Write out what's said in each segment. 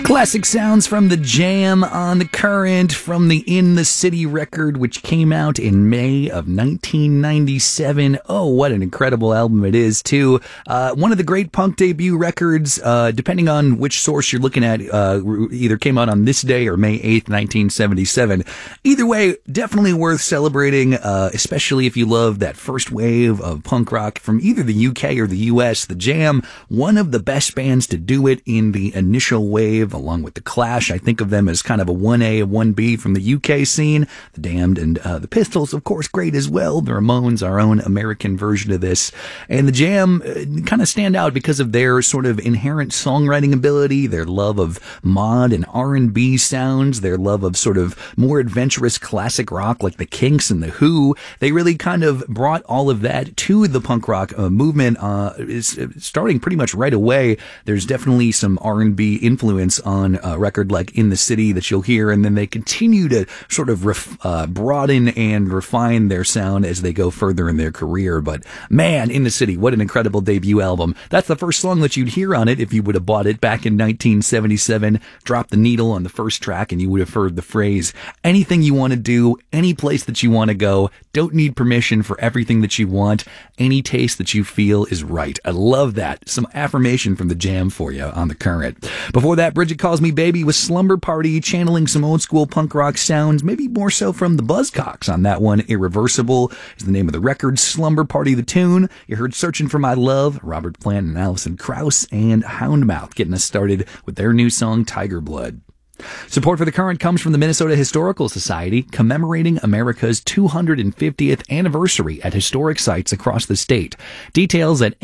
Classic sounds from the Jam on the Current from the In the City record, which came out in May of 1997. Oh, what an incredible album it is, too. One of the great punk debut records, depending on which source you're looking at, either came out on this day or May 8th, 1977. Either way, definitely worth celebrating, especially if you love that first wave of punk rock from either the UK or the US. The Jam, one of the best bands to do it in the initial wave, along with The Clash. I think of them as kind of a 1A, a 1B from the UK scene. The Damned and the Pistols, of course, great as well. The Ramones, our own American version of this. And the Jam kind of stand out because of their sort of inherent songwriting ability, their love of mod and R&B sounds, their love of sort of more adventurous classic rock like the Kinks and the Who. They really kind of brought all of that to the punk rock movement. Is starting pretty much right away. There's definitely some R&B influence on a record like In the City that you'll hear, and then they continue to sort of broaden and refine their sound as they go further in their career. But man, In the City, what an incredible debut album. That's the first song that you'd hear on it if you would have bought it back in 1977. Drop the needle on the first track and you would have heard the phrase, anything you want to do, any place that you want to go, don't need permission for everything that you want, any taste that you feel is right. I love that. Some affirmation from the Jam for you on the Current. Before that, Bridget Calls Me Baby with Slumber Party, channeling some old school punk rock sounds, maybe more so from the Buzzcocks on that one. Irreversible is the name of the record, Slumber Party the tune. You heard Searching for My Love, Robert Plant and Alison Krauss, and Houndmouth getting us started with their new song, Tiger Blood. Support for the Current comes from the Minnesota Historical Society, commemorating America's 250th anniversary at historic sites across the state. Details at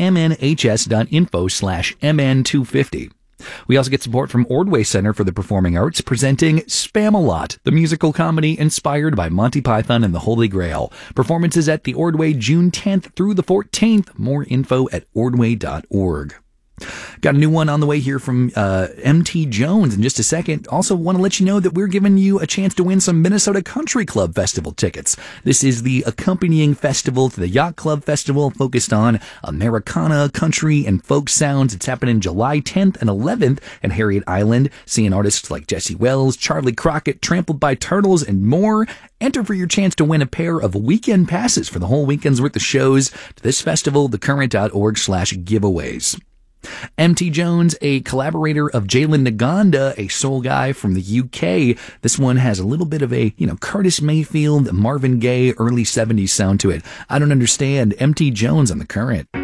mnhs.info/mn250. We also get support from Ordway Center for the Performing Arts, presenting Spamalot, the musical comedy inspired by Monty Python and the Holy Grail. Performances at the Ordway June 10th through the 14th. More info at ordway.org. Got a new one on the way here from MT Jones in just a second. Also want to let you know that we're giving you a chance to win some Minnesota Country Club Festival tickets. This is the accompanying festival to the Yacht Club Festival, focused on Americana, country, and folk sounds. It's happening July 10th and 11th at Harriet Island, seeing artists like Jesse Wells, Charlie Crockett, Trampled by Turtles, and more. Enter for your chance to win a pair of weekend passes for the whole weekend's worth of shows to this festival, thecurrent.org/giveaways. MT Jones, a collaborator of Jalen Naganda, a soul guy from the UK. This one has a little bit of a, Curtis Mayfield, Marvin Gaye, early 70s sound to it. I don't understand. MT Jones on the Current.